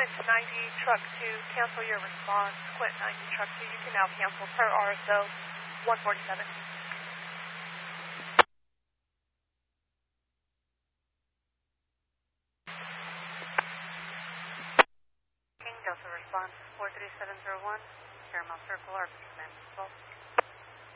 90 truck 2, cancel your response. Quint 90 truck 2, you can now cancel per RSO 147. King Delta response 43701, Paramount Circle, RP Command 12.